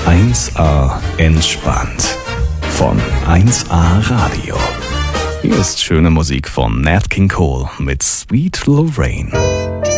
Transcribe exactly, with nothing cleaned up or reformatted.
eins A entspannt von eins A Radio. Hier ist schöne Musik von Nat King Cole mit Sweet Lorraine.